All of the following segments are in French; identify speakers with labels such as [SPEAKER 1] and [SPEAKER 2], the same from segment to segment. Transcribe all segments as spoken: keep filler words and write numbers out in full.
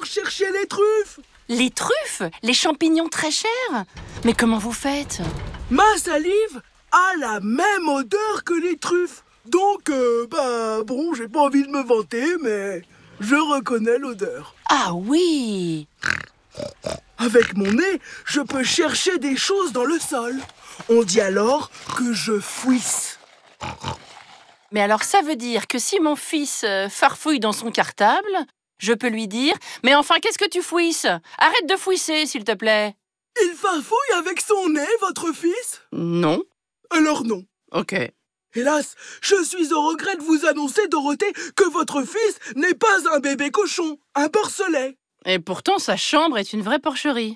[SPEAKER 1] chercher les truffes.
[SPEAKER 2] Les truffes? Les champignons très chers? Mais comment vous faites?
[SPEAKER 1] Ma salive a la même odeur que les truffes. Donc, euh, bah, bon, j'ai pas envie de me vanter, mais je reconnais l'odeur.
[SPEAKER 2] Ah oui!
[SPEAKER 1] Avec mon nez, je peux chercher des choses dans le sol. On dit alors que je fouisse.
[SPEAKER 2] Mais alors ça veut dire que si mon fils euh, farfouille dans son cartable, je peux lui dire « Mais enfin, qu'est-ce que tu fouisses? Arrête de fouisser, s'il te plaît !»
[SPEAKER 1] Il farfouille avec son nez, votre fils?
[SPEAKER 2] Non.
[SPEAKER 1] Alors non.
[SPEAKER 2] Ok.
[SPEAKER 1] Hélas, je suis au regret de vous annoncer, Dorothée, que votre fils n'est pas un bébé cochon, un porcelet.
[SPEAKER 2] Et pourtant, sa chambre est une vraie porcherie.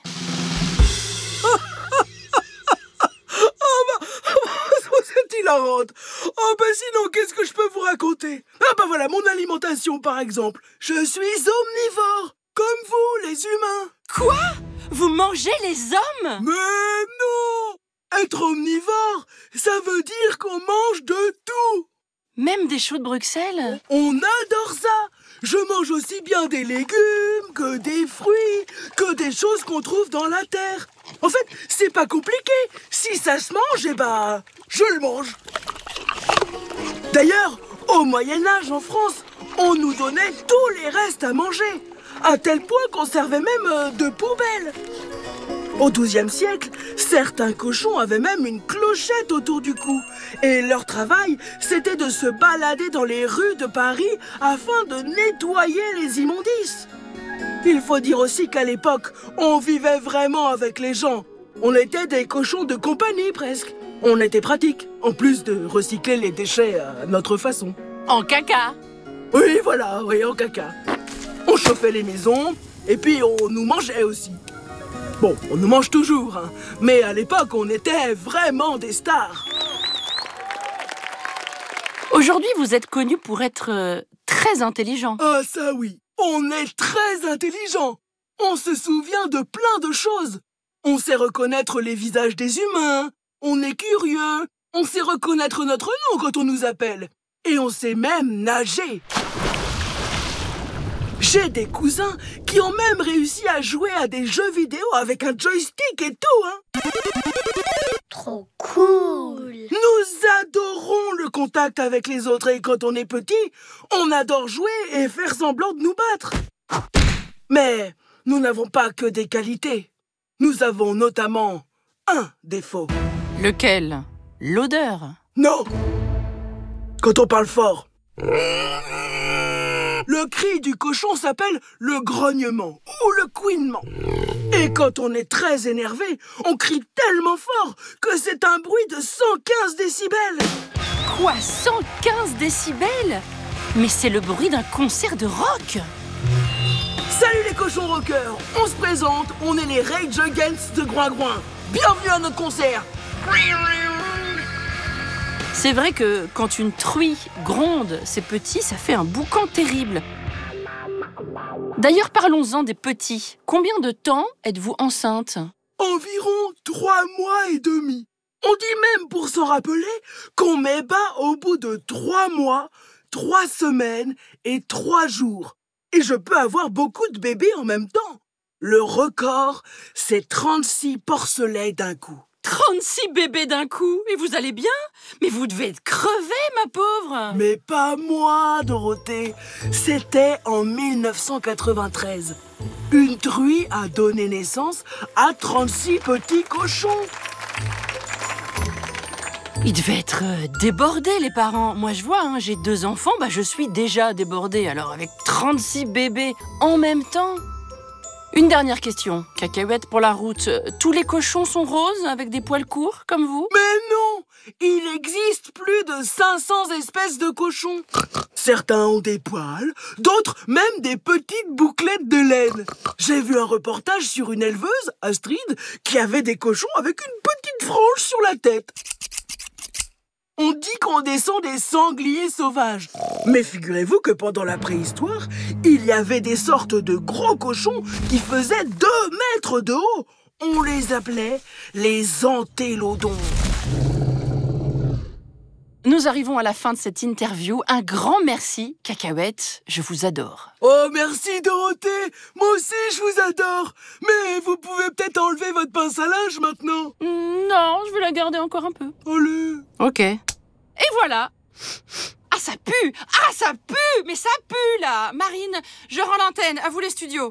[SPEAKER 1] C'est hilarante. Oh ben sinon, qu'est-ce que je peux vous raconter? Ah ben voilà, mon alimentation par exemple. Je suis omnivore, comme vous, les humains.
[SPEAKER 2] Quoi? Vous mangez les hommes?
[SPEAKER 1] Mais non! Être omnivore, ça veut dire qu'on mange de tout.
[SPEAKER 2] Même des choux de Bruxelles?
[SPEAKER 1] On adore ça. Je mange aussi bien des légumes, que des fruits, que des choses qu'on trouve dans la terre. En fait, c'est pas compliqué. Si ça se mange, eh ben, je le mange. D'ailleurs, au Moyen-Âge en France, on nous donnait tous les restes à manger, à tel point qu'on servait même euh, de poubelle. Au douzième siècle, certains cochons avaient même une clochette autour du cou. Et leur travail, c'était de se balader dans les rues de Paris afin de nettoyer les immondices. Il faut dire aussi qu'à l'époque, on vivait vraiment avec les gens. On était des cochons de compagnie presque. On était pratique, en plus de recycler les déchets à notre façon.
[SPEAKER 2] En caca?
[SPEAKER 1] Oui, voilà, oui, en caca. On chauffait les maisons, et puis on nous mangeait aussi. Bon, on nous mange toujours, hein, mais à l'époque, on était vraiment des stars.
[SPEAKER 2] Aujourd'hui, vous êtes connu pour être euh, très intelligent.
[SPEAKER 1] Ah ça oui, on est très intelligent. On se souvient de plein de choses. On sait reconnaître les visages des humains. On est curieux. On sait reconnaître notre nom quand on nous appelle. Et on sait même nager. J'ai des cousins qui ont même réussi à jouer à des jeux vidéo avec un joystick et tout, hein.
[SPEAKER 3] Trop cool!
[SPEAKER 1] Nous adorons le contact avec les autres et quand on est petit, on adore jouer et faire semblant de nous battre. Mais nous n'avons pas que des qualités. Nous avons notamment un défaut.
[SPEAKER 2] Lequel? L'odeur.
[SPEAKER 1] Non! Quand on parle fort. Le cri du cochon s'appelle le grognement ou le couinement. Et quand on est très énervé, on crie tellement fort que c'est un bruit de cent quinze décibels.
[SPEAKER 2] Quoi? cent quinze décibels? Mais c'est le bruit d'un concert de rock!
[SPEAKER 1] Salut les cochons rockers! On se présente, on est les Rage Against de Groin-Groin. Bienvenue à notre concert!
[SPEAKER 2] C'est vrai que quand une truie gronde ses petits, ça fait un boucan terrible. D'ailleurs, parlons-en des petits. Combien de temps êtes-vous enceinte?
[SPEAKER 1] Environ trois mois et demi. On dit même, pour s'en rappeler, qu'on met bas au bout de trois mois, trois semaines et trois jours. Et je peux avoir beaucoup de bébés en même temps. Le record, c'est trente-six porcelets d'un coup.
[SPEAKER 2] trente-six bébés d'un coup? Et vous allez bien? Mais vous devez être crevée, ma pauvre!
[SPEAKER 1] Mais pas moi, Dorothée. C'était en mille neuf cent quatre-vingt-treize. Une truie a donné naissance à trente-six petits cochons.
[SPEAKER 2] Ils devaient être euh, débordés, les parents. Moi, je vois, hein, j'ai deux enfants, bah je suis déjà débordée. Alors, avec trente-six bébés en même temps... Une dernière question, cacahuète pour la route. Tous les cochons sont roses avec des poils courts, comme vous?
[SPEAKER 1] Mais non! Il existe plus de cinq cents espèces de cochons. Certains ont des poils, d'autres même des petites bouclettes de laine. J'ai vu un reportage sur une éleveuse, Astrid, qui avait des cochons avec une petite frange sur la tête. On dit qu'on descend des sangliers sauvages. Mais figurez-vous que pendant la préhistoire, il y avait des sortes de gros cochons qui faisaient deux mètres de haut. On les appelait les entélodons.
[SPEAKER 2] nous arrivons à la fin de cette interview. Un grand merci, Cacahuète, je vous adore.
[SPEAKER 1] Oh, merci Dorothée. Moi aussi, je vous adore. Mais vous pouvez peut-être enlever votre pince à linge maintenant.
[SPEAKER 2] Non, je vais la garder encore un peu.
[SPEAKER 1] Allez.
[SPEAKER 2] Ok. Et voilà. Ah, ça pue. Ah, ça pue. Mais ça pue, là. Marine, je rends l'antenne. À vous les studios.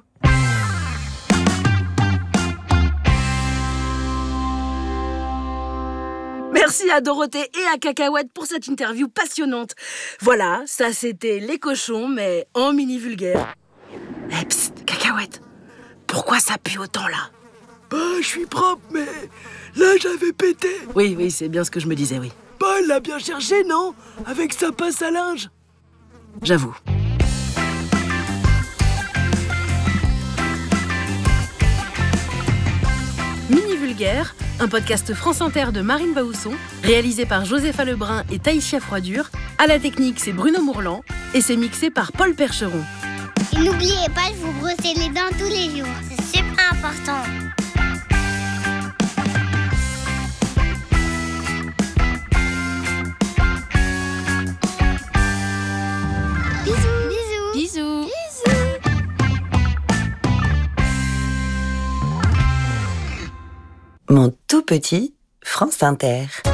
[SPEAKER 4] Merci à Dorothée et à Cacahuète pour cette interview passionnante. Voilà, ça c'était les cochons, mais en mini vulgaire. Eh, psst, Cacahuète, pourquoi ça pue autant là?
[SPEAKER 1] Bah, je suis propre, mais là, j'avais pété.
[SPEAKER 4] Oui, oui, c'est bien ce que je me disais, oui.
[SPEAKER 1] Bah, elle l'a bien cherché, non? Avec sa pince à linge.
[SPEAKER 4] J'avoue. Mini Vulgaire, un podcast France Inter de Marine Baousson, réalisé par Josépha Lebrun et Taïsia Froidure. À la technique, c'est Bruno Mourlan et c'est mixé par Paul Percheron.
[SPEAKER 3] Et n'oubliez pas de vous brosser les dents tous les jours. C'est super important. Bisous.
[SPEAKER 2] Bisous.
[SPEAKER 5] Mon tout petit France Inter.